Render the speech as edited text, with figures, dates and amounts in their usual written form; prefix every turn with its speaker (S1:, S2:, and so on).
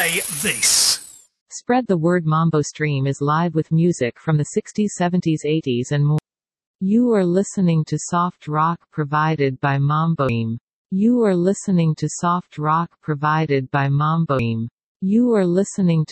S1: play this.
S2: Spread the word. Mambo Stream is live with music from the 60s, 70s, 80s and more. You are listening to soft rock provided by Mambo Stream. You are listening to soft rock provided by Mambo Stream. You are listening to